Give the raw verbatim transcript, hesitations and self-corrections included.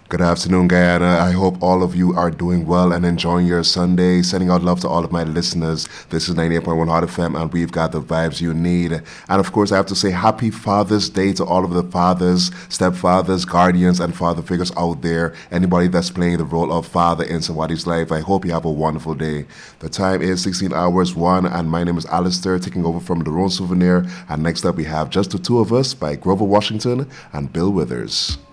Good afternoon, Guyana. I hope all of you are doing well and enjoying your Sunday. Sending out love to all of my listeners. This is ninety-eight point one Hot F M, and we've got the vibes you need. And of course, I have to say happy Father's Day to all of the fathers, stepfathers, guardians, and father figures out there. Anybody that's playing the role of father in somebody's life, I hope you have a wonderful day. The time is sixteen hours one, and my name is Alistair, taking over from the Roan Souvenir. And next up, we have Just the Two of Us by Grover Washington and Bill Withers.